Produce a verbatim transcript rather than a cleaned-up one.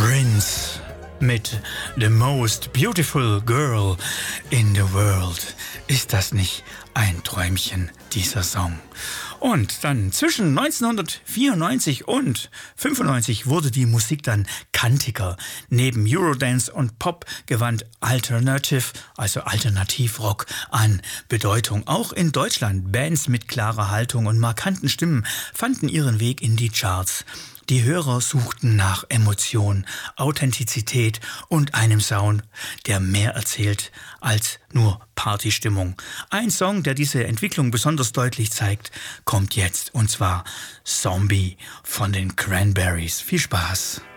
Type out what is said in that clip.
Prince mit The Most Beautiful Girl in the World. Ist das nicht ein Träumchen, dieser Song? Und dann zwischen neunzehnhundertvierundneunzig und fünfundneunzig wurde die Musik dann kantiger. Neben Eurodance und Pop gewann Alternative, also Alternativrock, an Bedeutung. Auch in Deutschland Bands mit klarer Haltung und markanten Stimmen fanden ihren Weg in die Charts. Die Hörer suchten nach Emotion, Authentizität und einem Sound, der mehr erzählt als nur Partystimmung. Ein Song, der diese Entwicklung besonders deutlich zeigt, kommt jetzt, und zwar Zombie von den Cranberries. Viel Spaß!